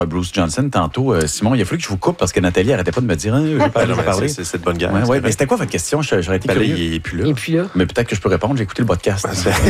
Bruce Johnson tantôt. Simon, il a fallu que je vous coupe parce que Nathalie arrêtait pas de me dire je vais pas parler. C'est de bonne guerre. Ouais, mais c'était quoi votre question? J'aurais été curieux. Il est plus là. Mais peut-être que je peux répondre. J'ai écouté le podcast.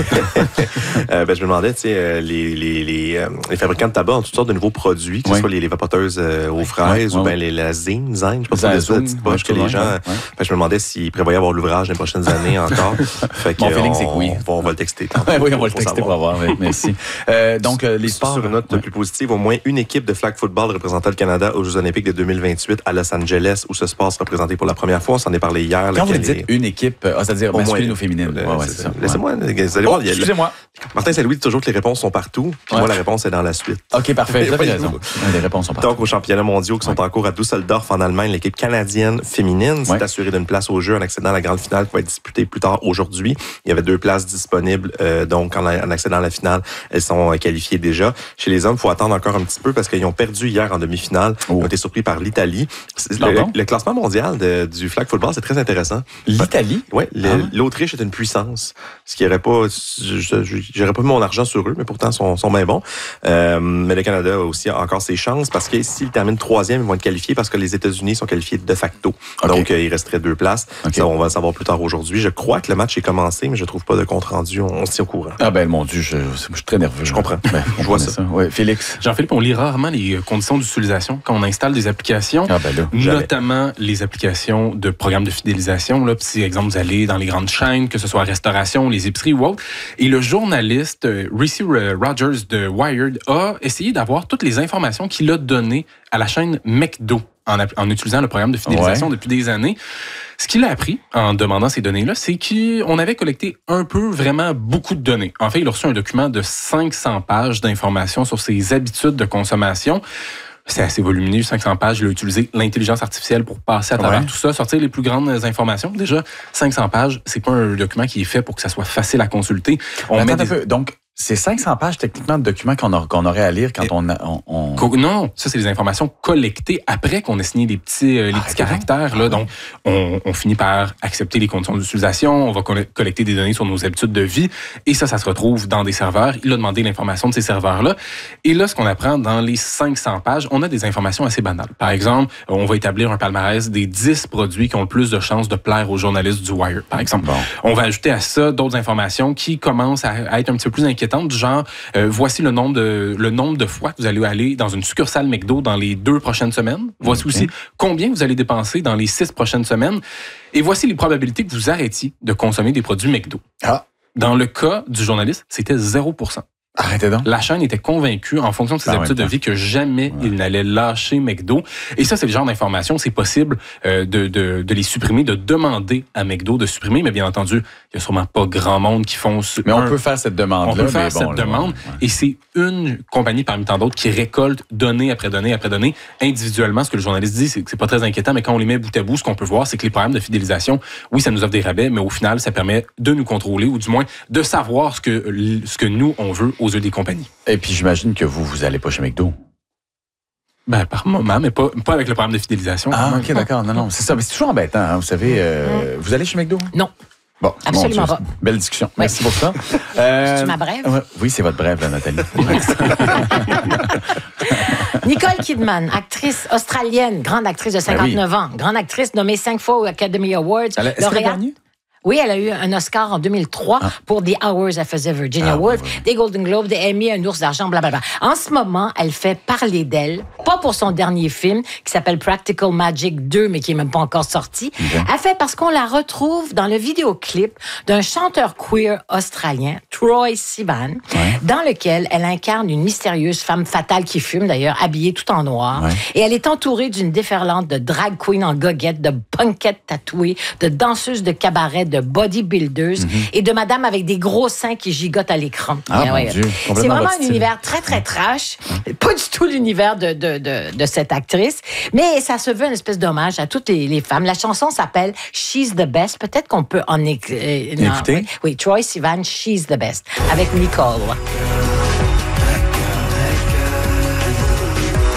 Je me demandais, tu sais, les fabricants de tabac ont toutes sortes de nouveaux produits, que ce soit les vapoteuses aux fraises ou bien la Zine, je pense que c'est la petite poche que les gens... Je me demandais s'ils prévoyaient avoir l'ouvrage dans les prochaines années encore. Mon feeling, c'est que oui. On va le texter. Oui, on va le texter pour avoir. Merci. Donc, les sports... Sur une note plus positive, au moins une équipe de flag football représentant le Canada aux Jeux olympiques de 2028 à Los Angeles, où ce sport sera présenté pour la première fois. On s'en est parlé hier. Quand vous dites une équipe, c'est-à-dire masculine ou féminine. C'est ça. Laissez-moi, vous allez voir. Excusez-moi. Martin Saint-Louis dit toujours que les réponses sont partout. Puis moi, la réponse est dans la suite. OK, parfait. Vous avez raison. Les réponses sont partout. Donc, aux championnats mondiaux qui sont en cours à Düsseldorf, en Allemagne, l'équipe canadienne féminine s'est assurée d'une place au jeu en accédant à la grande finale qui va être disputée plus tard aujourd'hui. Il y avait 2 places disponibles. Donc, en accédant à la finale, elles sont qualifiées déjà. Chez les hommes, il faut attendre encore un petit peu parce qu'ils ont perdu hier en demi-finale. Ils ont été surpris par l'Italie. Le classement mondial du flag football, c'est très intéressant. L'Italie? Oui, l'Autriche est une puissance. Ce qui n'aurait pas... J'aurais pas mis mon argent sur eux, mais pourtant, sont bien bons. Mais le Canada a aussi encore ses chances parce que s'ils terminent 3e, ils vont être qualifiés parce que les États-Unis sont qualifiés de facto. Okay. Donc, il resterait 2 places. Okay. Ça, on va le savoir plus tard aujourd'hui. Je crois que le match est commencé, mais je trouve pas de compte-rendu. On se tient au courant. Ah ben, mon Dieu, je suis très nerveux. Je comprends. Je vois ça. Ouais, Félix. Jean-Philippe, on lit rarement les conditions d'utilisation quand on installe des applications, notamment les applications de programmes de fidélisation. Là, si, exemple, vous allez dans les grandes chaînes, que ce soit restauration, les épiceries ou autre, et le journaliste Reese Rogers de Wired a essayé d'avoir toutes les informations qu'il a données à la chaîne McDo en utilisant le programme de fidélisation depuis des années. Ce qu'il a appris en demandant ces données-là, c'est qu'on avait collecté vraiment beaucoup de données. En fait, il a reçu un document de 500 pages d'informations sur ses habitudes de consommation. C'est assez volumineux, 500 pages. Il a utilisé l'intelligence artificielle pour passer à travers tout ça, sortir les plus grandes informations. Déjà, 500 pages, c'est pas un document qui est fait pour que ça soit facile à consulter. Donc, c'est 500 pages techniquement de documents qu'on aurait à lire quand on... Non, ça, c'est des informations collectées après qu'on ait signé les petits caractères. Là. Donc, on finit par accepter les conditions d'utilisation, on va collecter des données sur nos habitudes de vie, et ça se retrouve dans des serveurs. Il a demandé l'information de ces serveurs-là. Et là, ce qu'on apprend dans les 500 pages, on a des informations assez banales. Par exemple, on va établir un palmarès des 10 produits qui ont le plus de chances de plaire aux journalistes du Wire, par exemple. Bon. On va ajouter à ça d'autres informations qui commencent à être un petit peu plus inquiétantes, du genre, voici le nombre de fois que vous allez aller dans une succursale McDo dans les 2 prochaines semaines. Voici aussi combien vous allez dépenser dans les 6 prochaines semaines. Et voici les probabilités que vous arrêtiez de consommer des produits McDo. Dans le cas du journaliste, c'était 0%. Arrêtez donc. La chaîne était convaincue, en fonction de ses habitudes de vie, que jamais il n'allait lâcher McDo. Et ça, c'est le genre d'information, c'est possible de les supprimer, de demander à McDo de supprimer. Mais bien entendu, il n'y a sûrement pas grand monde qui font... Mais on peut faire cette demande-là. On peut faire cette demande. Et c'est une compagnie parmi tant d'autres qui récolte donnée après donnée après donnée. Individuellement, ce que le journaliste dit, c'est que c'est pas très inquiétant, mais quand on les met bout à bout, ce qu'on peut voir, c'est que les programmes de fidélisation, oui, ça nous offre des rabais, mais au final, ça permet de nous contrôler, ou du moins de savoir ce que nous, on veut aux yeux des compagnies. Et puis, j'imagine que vous allez pas chez McDo. Ben, par moment, mais pas avec le programme de fidélisation. Ah, OK, d'accord. Non, c'est ça. Mais c'est toujours embêtant, hein, vous savez. Vous allez chez McDo? Non. Bon, absolument pas. Belle discussion. Merci pour ça. C'est ma brève? Oui, c'est votre brève, là, Nathalie. Nicole Kidman, actrice australienne, grande actrice de 59 ans, grande actrice nommée 5 fois aux Academy Awards. Est-ce qu'elle a gagné? Oui, elle a eu un Oscar en 2003 pour The Hours. Elle faisait Virginia Woolf, des Golden Globes, des Emmy, un ours d'argent, blablabla. En ce moment, elle fait parler d'elle, pas pour son dernier film qui s'appelle Practical Magic 2, mais qui est même pas encore sorti. Elle fait parce qu'on la retrouve dans le vidéoclip d'un chanteur queer australien, Troye Sivan, dans lequel elle incarne une mystérieuse femme fatale qui fume, d'ailleurs, habillée tout en noir. Et elle est entourée d'une déferlante de drag queen en goguette, de punkettes tatouées, de danseuses de cabaret, de bodybuilders et de madame avec des gros seins qui gigotent à l'écran. Mon Dieu, c'est vraiment un univers très, très trash. Pas du tout l'univers de cette actrice, mais ça se veut une espèce d'hommage à toutes les femmes. La chanson s'appelle She's the Best. Peut-être qu'on peut en écouter. Oui, Troye Sivan, She's the Best, avec Nicole.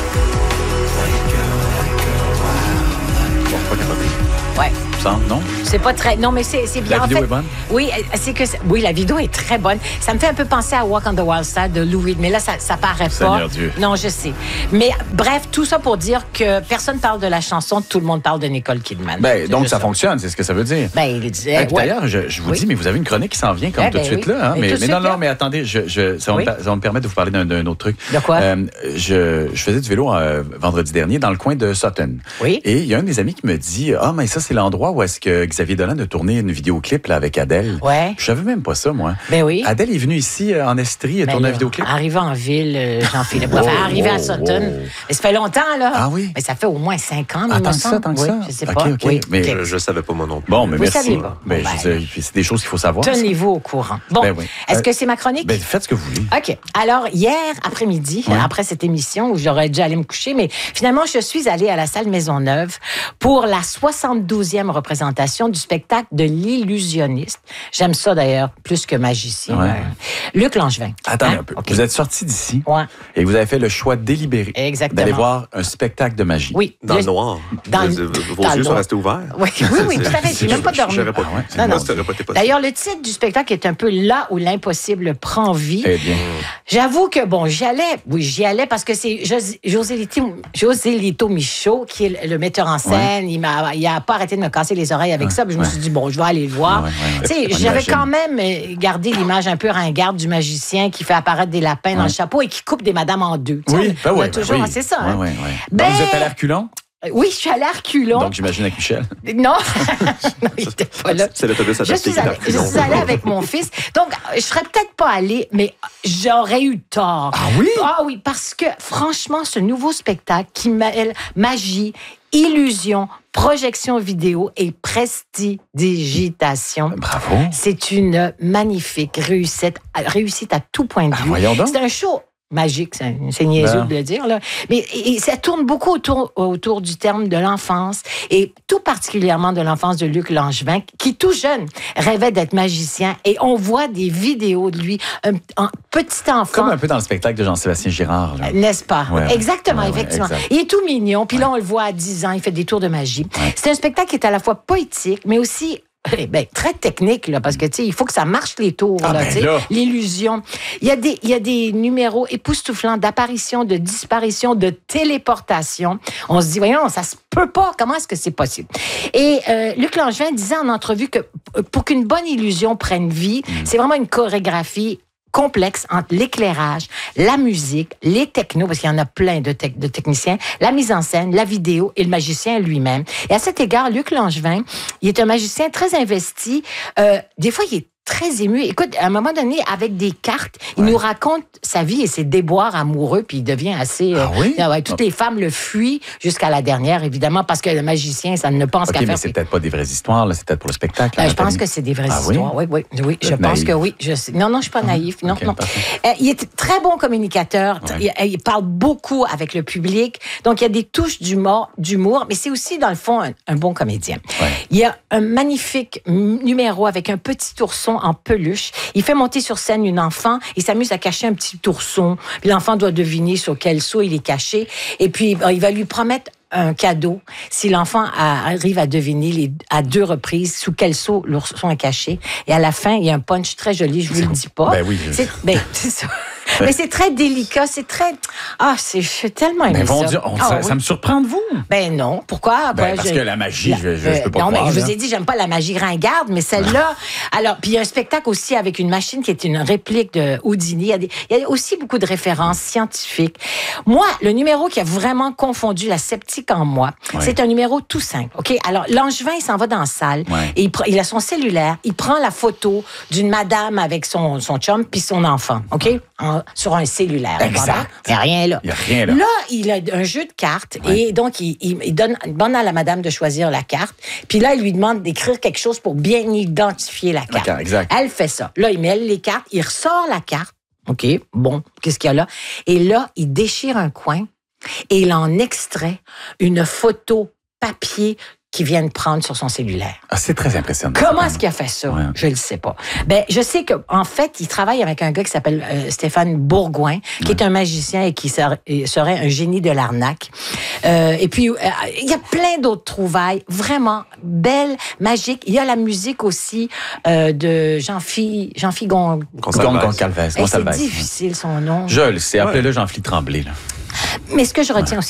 Non? C'est pas très... Non, mais c'est bien. La vidéo est bonne? Oui, oui, la vidéo est très bonne. Ça me fait un peu penser à Walk on the Wild Side de Lou Reed, mais là, ça paraît Seigneur pas. Dieu. Non, je sais. Mais bref, tout ça pour dire que personne parle de la chanson, tout le monde parle de Nicole Kidman. Donc, ça fonctionne, c'est ce que ça veut dire. Il disait... D'ailleurs, je vous dis, mais vous avez une chronique qui s'en vient comme tout de suite là. Hein? Mais non, mais attendez, ça va me permettre de vous parler d'un autre truc. De quoi? Je faisais du vélo vendredi dernier dans le coin de Sutton. Oui. Et il y a un des amis qui me dit, mais ça, c'est l'endroit où est-ce que Xavier Dolan a tourné une vidéoclip là, avec Adèle. Ouais. Je savais même pas ça, moi. Ben oui. Adèle est venue ici en Estrie et tourné un vidéoclip. Arrivé en ville, Jean-Philippe. Arrivé à Sutton. Mais ça fait longtemps, là. Ah oui? Mais ça fait au moins 5 ans, tant que ça. Je sais pas. Okay. Mais je savais pas moi non plus. Bon, mais Vous merci. saviez pas. C'est des choses qu'il faut savoir. Tenez-vous au courant. Bon, est-ce que c'est ma chronique? Faites ce que vous voulez. OK. Alors, hier après-midi, après cette émission où j'aurais dû aller me coucher, mais finalement, je suis allée à la salle Maisonneuve pour la 72e représentation du spectacle de l'illusionniste. J'aime ça, d'ailleurs, plus que magicien. Ouais. Luc Langevin. Attendez un peu. Okay. Vous êtes sorti d'ici et vous avez fait le choix délibéré d'aller voir un spectacle de magie. Oui. Dans le noir. Vos yeux sont restés ouverts. Oui, tout à fait. J'ai même pas dormi. Non. D'ailleurs, le titre du spectacle est un peu là où l'impossible prend vie. Eh bien. J'avoue que, j'y allais parce que c'est José Lito Michaud qui est le metteur en scène. Il a pas arrêté de me casser les oreilles avec ça. Puis je me suis dit, je vais aller le voir. J'avais quand même gardé l'image un peu ringarde du magicien qui fait apparaître des lapins dans le chapeau et qui coupe des madames en deux. Toujours, c'est ça. Hein? Donc, vous êtes allé à reculons? Oui, je suis allée à reculons. Donc, j'imagine avec Michel. Non, il n'était pas là. C'est l'autobus à Je suis allée avec mon fils. Donc, je serais peut-être pas allée, mais j'aurais eu tort. Ah oui? Ah oui, parce que, franchement, ce nouveau spectacle qui mêle magie, illusion, projection vidéo et prestidigitation. Bravo. C'est une magnifique réussite à tout point de vue. Voyons donc. C'est un show magique, c'est niaiseux de le dire, là. Mais ça tourne beaucoup autour du terme de l'enfance, et tout particulièrement de l'enfance de Luc Langevin, qui, tout jeune, rêvait d'être magicien, et on voit des vidéos de lui, un petit enfant. Comme un peu dans le spectacle de Jean-Sébastien Girard. N'est-ce pas? Ouais, exactement, effectivement. Exact. Il est tout mignon, puis là, on le voit à 10 ans, il fait des tours de magie. Ouais. C'est un spectacle qui est à la fois poétique, mais aussi très technique, là, parce que, il faut que ça marche les tours, l'illusion. Il y a des numéros époustouflants d'apparition, de disparition, de téléportation. On se dit, voyons, ça se peut pas. Comment est-ce que c'est possible? Et Luc Langevin disait en entrevue que pour qu'une bonne illusion prenne vie, c'est vraiment une chorégraphie complexe entre l'éclairage, la musique, les technos, parce qu'il y en a plein de techniciens, la mise en scène, la vidéo et le magicien lui-même. Et à cet égard, Luc Langevin, il est un magicien très investi. Des fois, il est très ému. Écoute, à un moment donné, avec des cartes, il nous raconte sa vie et ses déboires amoureux, puis il devient assez... toutes les femmes le fuient jusqu'à la dernière, évidemment, parce que le magicien, ça ne pense qu'à faire... mais c'est peut-être pas des vraies histoires, là, c'est peut-être pour le spectacle. Je pense que c'est des vraies histoires. Oui, je pense que oui. Non, je suis pas naïf. Non. Il est très bon communicateur. Il parle beaucoup avec le public. Donc, il y a des touches d'humour, mais c'est aussi, dans le fond, un bon comédien. Ouais. Il y a un magnifique numéro avec un petit ourson en peluche. Il fait monter sur scène une enfant. Il s'amuse à cacher un petit ourson. Puis l'enfant doit deviner sur quel seau il est caché. Et puis, il va lui promettre un cadeau si l'enfant arrive à deviner à 2 reprises sous quel seau l'ourson est caché. Et à la fin, il y a un punch très joli. Je vous le dis pas. Ben oui. C'est ça. Mais c'est très délicat, c'est très... je suis tellement aimée ça. Dieu, ça me surprend de vous. Ben non, pourquoi? Parce que la magie, je peux pas croire. Non, mais je vous ai dit, j'aime pas la magie ringarde, mais celle-là... Alors, puis il y a un spectacle aussi avec une machine qui est une réplique de Houdini. Il y a aussi beaucoup de références scientifiques. Moi, le numéro qui a vraiment confondu la sceptique en moi, c'est un numéro tout simple, OK? Alors, Langevin, il s'en va dans la salle, et il a son cellulaire, il prend la photo d'une madame avec son chum puis son enfant, OK? Sur un cellulaire. Exact. Il n'y a rien là. Là, il a un jeu de cartes et donc il demande à la madame de choisir la carte. Puis là, il lui demande d'écrire quelque chose pour bien identifier la carte. Exact. Elle fait ça. Là, il mêle les cartes, il ressort la carte. OK, bon, qu'est-ce qu'il y a là? Et là, il déchire un coin et il en extrait une photo papier qui viennent prendre sur son cellulaire. Ah, c'est très impressionnant. Comment est-ce qu'il a fait ça? Ouais. Je le sais pas. Ben, je sais qu'en fait, il travaille avec un gars qui s'appelle Stéphane Bourgoin, qui est un magicien et qui serait un génie de l'arnaque. Et puis, il y a plein d'autres trouvailles, vraiment belles, magiques. Il y a la musique aussi de Jean-Philippe Goncalves. C'est difficile son nom. Je le sais. Appelez-le Jean-Philippe Tremblay. Là. Mais ce que je retiens aussi